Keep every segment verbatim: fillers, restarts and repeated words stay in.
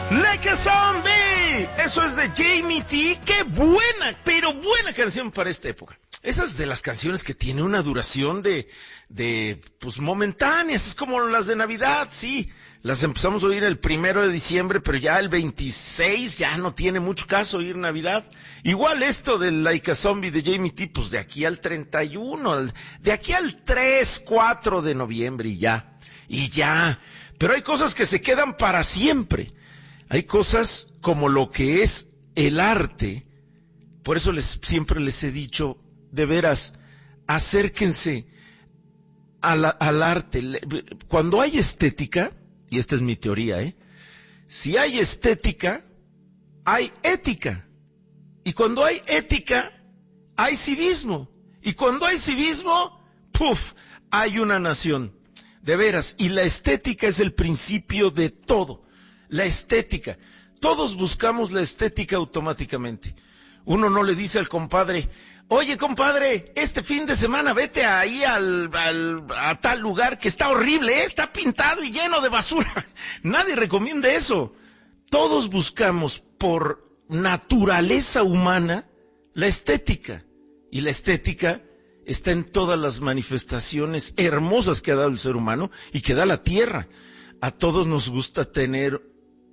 Like a Zombie. Eso es de Jamie T. Qué buena, pero buena canción para esta época. Esas de las canciones que tiene una duración de, de, pues momentáneas, es como las de Navidad, sí. Las empezamos a oír el primero de diciembre, pero ya el veintiséis ya no tiene mucho caso oír Navidad. Igual esto del Like a Zombie de Jamie T, pues de aquí al treinta y uno, de aquí al tres, cuatro de noviembre y ya. Y ya. Pero hay cosas que se quedan para siempre. Hay cosas como lo que es el arte. Por eso les, siempre les he dicho, de veras, acérquense a la, al arte. Cuando hay estética, y esta es mi teoría, ¿eh? Si hay estética, hay ética. Y cuando hay ética, hay civismo. Y cuando hay civismo, ¡puf!, hay una nación. De veras, y la estética es el principio de todo. La estética. Todos buscamos la estética automáticamente. Uno no le dice al compadre, oye compadre, este fin de semana vete ahí al, al, a tal lugar que está horrible, ¿eh? Está pintado y lleno de basura. Nadie recomienda eso. Todos buscamos por naturaleza humana la estética. Y la estética está en todas las manifestaciones hermosas que ha dado el ser humano y que da la tierra. A todos nos gusta tener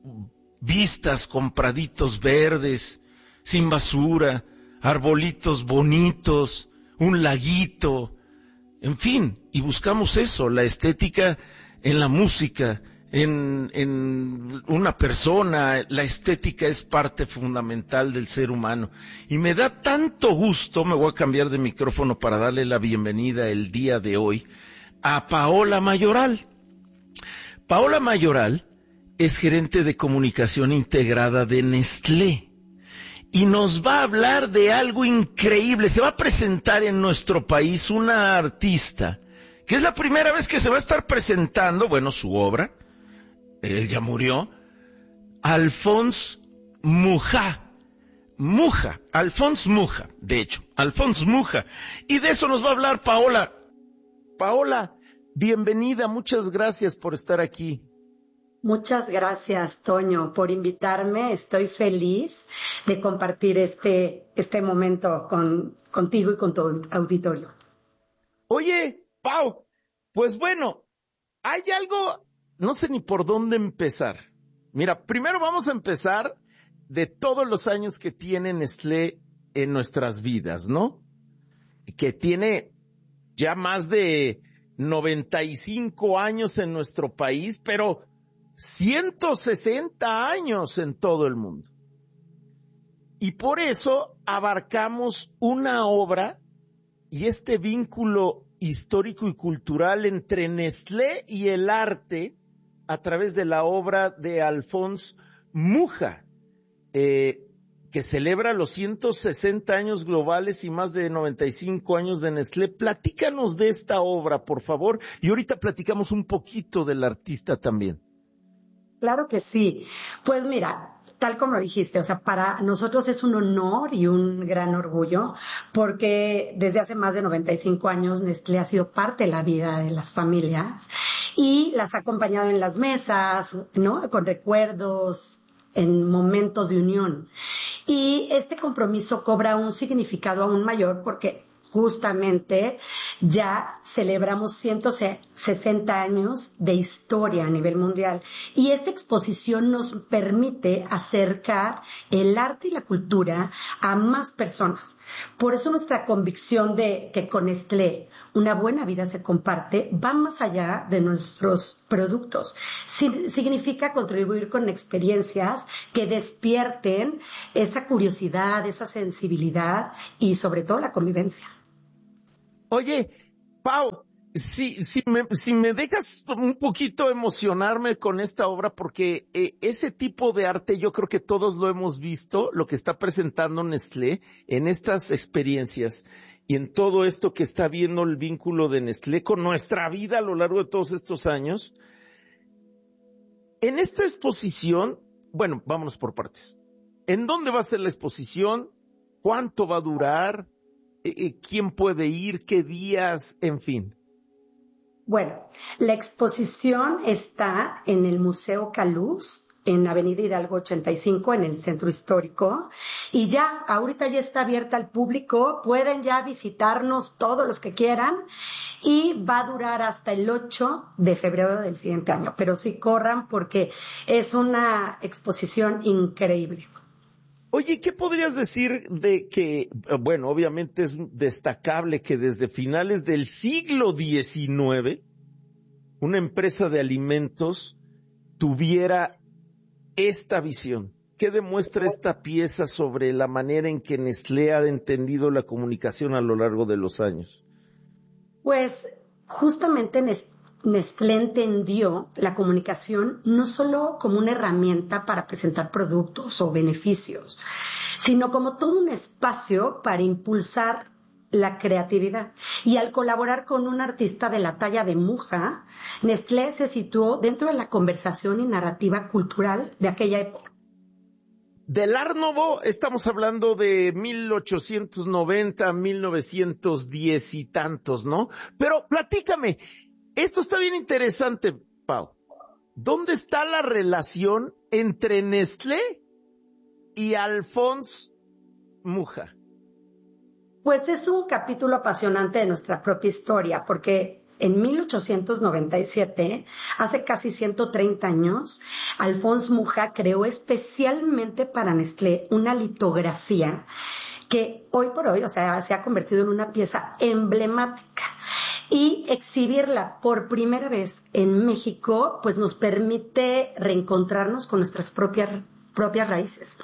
vistas con praditos verdes, sin basura, arbolitos bonitos, un laguito, en fin, y buscamos eso, la estética en la música, en, en una persona. La estética es parte fundamental del ser humano. Y me da tanto gusto, me voy a cambiar de micrófono para darle la bienvenida el día de hoy a Paola Mayoral. Paola Mayoral es gerente de comunicación integrada de Nestlé y nos va a hablar de algo increíble. Se va a presentar en nuestro país una artista que es la primera vez que se va a estar presentando, bueno, su obra, él ya murió, Alphonse Mucha, Mucha, Alphonse Mucha, de hecho, Alphonse Mucha, y de eso nos va a hablar Paola. Paola, bienvenida, muchas gracias por estar aquí. Muchas gracias, Toño, por invitarme. Estoy feliz de compartir este, este momento con, contigo y con tu auditorio. Oye, Pau, pues bueno, hay algo, no sé ni por dónde empezar. Mira, primero vamos a empezar de todos los años que tiene Nestlé en nuestras vidas, ¿no? Que tiene ya más de noventa y cinco años en nuestro país, pero ciento sesenta años en todo el mundo. Y por eso abarcamos una obra y este vínculo histórico y cultural entre Nestlé y el arte a través de la obra de Alphonse Mucha, eh, que celebra los ciento sesenta años globales y más de noventa y cinco años de Nestlé. Platícanos de esta obra, por favor, y ahorita platicamos un poquito del artista también. Claro que sí. Pues mira, tal como lo dijiste, o sea, para nosotros es un honor y un gran orgullo porque desde hace más de noventa y cinco años Nestlé ha sido parte de la vida de las familias y las ha acompañado en las mesas, ¿no? Con recuerdos, en momentos de unión. Y este compromiso cobra un significado aún mayor porque justamente ya celebramos ciento sesenta años de historia a nivel mundial y esta exposición nos permite acercar el arte y la cultura a más personas. Por eso nuestra convicción de que con Nestlé una buena vida se comparte va más allá de nuestros productos. Significa contribuir con experiencias que despierten esa curiosidad, esa sensibilidad y sobre todo la convivencia. Oye, Pau, si, si, me, si me dejas un poquito emocionarme con esta obra, porque eh, ese tipo de arte yo creo que todos lo hemos visto, lo que está presentando Nestlé en estas experiencias y en todo esto que está viendo el vínculo de Nestlé con nuestra vida a lo largo de todos estos años. En esta exposición, bueno, vámonos por partes. ¿En dónde va a ser la exposición? ¿Cuánto va a durar? ¿Quién puede ir? ¿Qué días? En fin. Bueno, la exposición está en el Museo Caluz en Avenida Hidalgo ochenta y cinco, en el centro histórico. Y ya, ahorita ya está abierta al público, pueden ya visitarnos todos los que quieran, y va a durar hasta el ocho de febrero del siguiente año. Pero sí corran porque es una exposición increíble. Oye, ¿qué podrías decir de que, bueno, obviamente es destacable que desde finales del siglo diecinueve, una empresa de alimentos tuviera esta visión? ¿Qué demuestra esta pieza sobre la manera en que Nestlé ha entendido la comunicación a lo largo de los años? Pues justamente Nestlé entendió la comunicación no solo como una herramienta para presentar productos o beneficios, sino como todo un espacio para impulsar la creatividad. Y al colaborar con un artista de la talla de Muja, Nestlé se situó dentro de la conversación y narrativa cultural de aquella época. Del Art Nouveau estamos hablando de mil ochocientos noventa, mil novecientos diez y tantos, ¿no? Pero platícame, esto está bien interesante, Pau. ¿Dónde está la relación entre Nestlé y Alphonse Mucha? Pues es un capítulo apasionante de nuestra propia historia, porque en mil ochocientos noventa y siete, hace casi ciento treinta años, Alphonse Mucha creó especialmente para Nestlé una litografía que hoy por hoy, o sea, se ha convertido en una pieza emblemática. Y exhibirla por primera vez en México, pues nos permite reencontrarnos con nuestras propias, propias raíces.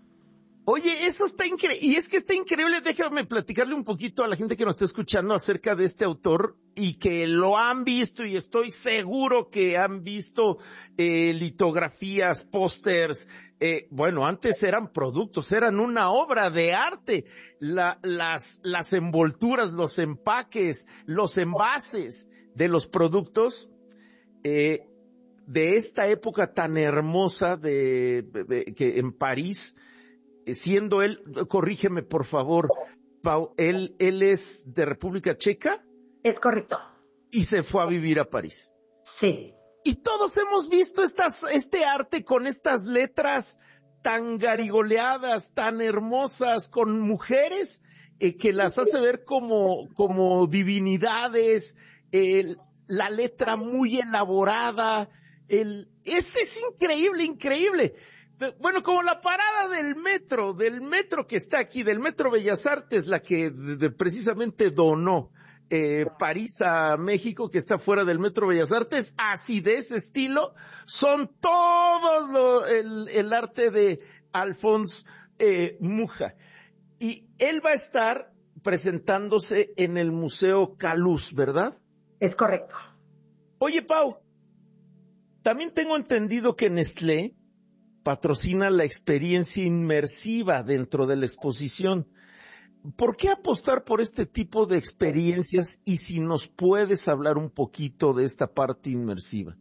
Oye, eso está increíble, y es que está increíble. Déjame platicarle un poquito a la gente que nos está escuchando acerca de este autor y que lo han visto, y estoy seguro que han visto eh, litografías, pósters. Eh, bueno, antes eran productos, eran una obra de arte. La, las, las envolturas, los empaques, los envases de los productos eh, de esta época tan hermosa de, de, de que en París. Siendo él, corrígeme por favor, Pau, él, él es de República Checa. Es correcto. Y se fue a vivir a París. Sí. Y todos hemos visto estas, este arte con estas letras tan garigoleadas, tan hermosas, con mujeres eh, que las hace ver como, como divinidades, eh, la letra muy elaborada, el, ese es increíble, increíble. Bueno, como la parada del metro, del metro que está aquí, del Metro Bellas Artes, la que de, de, precisamente donó eh, París a México, que está fuera del Metro Bellas Artes, así de ese estilo, son todos lo, el, el arte de Alphonse eh, Mucha. Y él va a estar presentándose en el Museo Caluz, ¿verdad? Es correcto. Oye, Pau, también tengo entendido que Nestlé patrocina la experiencia inmersiva dentro de la exposición. ¿Por qué apostar por este tipo de experiencias? Y si nos puedes hablar un poquito de esta parte inmersiva.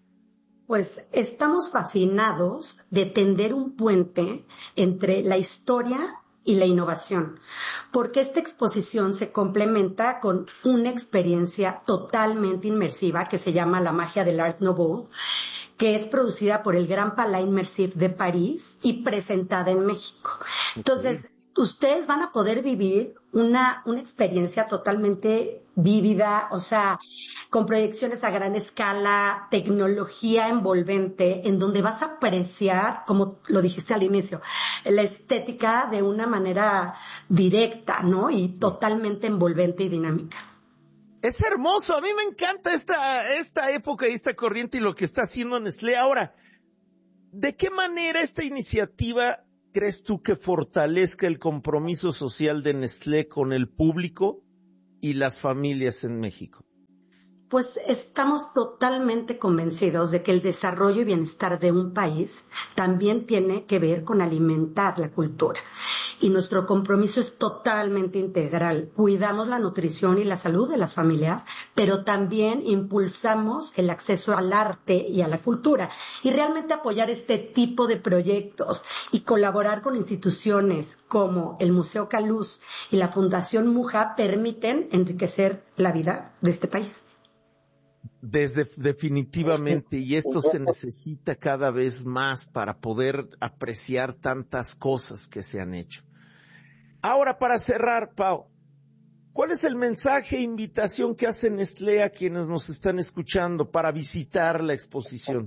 Pues estamos fascinados de tender un puente entre la historia y la innovación, porque esta exposición se complementa con una experiencia totalmente inmersiva que se llama La Magia del Art Nouveau, que es producida por el Gran Palais Immersive de París y presentada en México. Entonces, okay, ustedes van a poder vivir una, una experiencia totalmente vívida, o sea, con proyecciones a gran escala, tecnología envolvente, en donde vas a apreciar, como lo dijiste al inicio, la estética de una manera directa, ¿no? Y totalmente envolvente y dinámica. Es hermoso, a mí me encanta esta, esta época y esta corriente y lo que está haciendo Nestlé. Ahora, ¿de qué manera esta iniciativa crees tú que fortalezca el compromiso social de Nestlé con el público y las familias en México? Pues estamos totalmente convencidos de que el desarrollo y bienestar de un país también tiene que ver con alimentar la cultura. Y nuestro compromiso es totalmente integral. Cuidamos la nutrición y la salud de las familias, pero también impulsamos el acceso al arte y a la cultura. Y realmente apoyar este tipo de proyectos y colaborar con instituciones como el Museo Caluz y la Fundación Mucha permiten enriquecer la vida de este país. Desde, definitivamente, y esto se necesita cada vez más para poder apreciar tantas cosas que se han hecho. Ahora, para cerrar, Pau, ¿cuál es el mensaje e invitación que hace Nestlé a quienes nos están escuchando para visitar la exposición?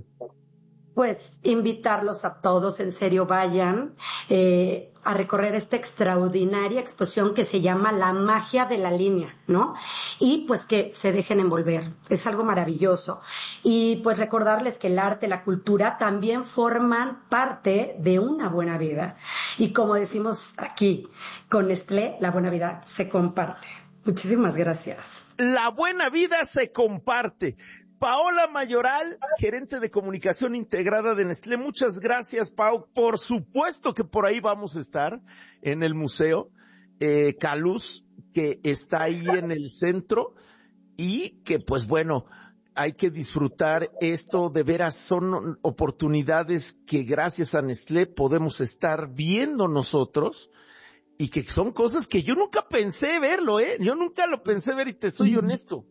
Pues invitarlos a todos, en serio, vayan eh, a recorrer esta extraordinaria exposición que se llama La Magia de la Línea, ¿no? Y pues que se dejen envolver, es algo maravilloso. Y pues recordarles que el arte, la cultura también forman parte de una buena vida. Y como decimos aquí, con Nestlé, la buena vida se comparte. Muchísimas gracias. La buena vida se comparte. Paola Mayoral, gerente de comunicación integrada de Nestlé. Muchas gracias, Pau. Por supuesto que por ahí vamos a estar en el museo eh, Caluz, que está ahí en el centro y que, pues bueno, hay que disfrutar esto. De veras son oportunidades que gracias a Nestlé podemos estar viendo nosotros y que son cosas que yo nunca pensé verlo, ¿eh? Yo nunca lo pensé ver y te soy honesto.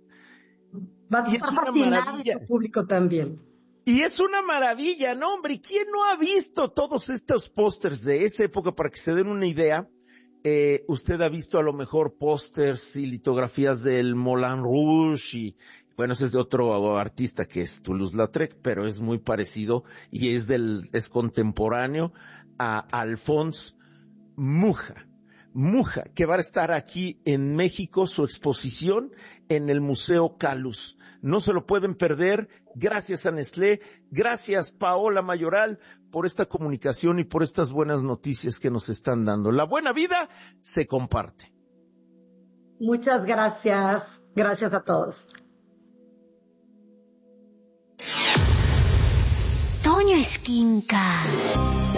Vas a estar fascinado y tu público también. Y es una maravilla, ¿no, hombre? ¿Quién no ha visto todos estos pósters de esa época? Para que se den una idea, eh, usted ha visto a lo mejor pósters y litografías del Moulin Rouge y, bueno, ese es de otro artista que es Toulouse-Lautrec, pero es muy parecido y es del, es contemporáneo a Alphonse Mucha. Mucha, que va a estar aquí en México, su exposición en el Museo Caluz. No se lo pueden perder. Gracias a Nestlé, gracias Paola Mayoral por esta comunicación y por estas buenas noticias que nos están dando. La buena vida se comparte. Muchas gracias. Gracias a todos. Toño Esquinca.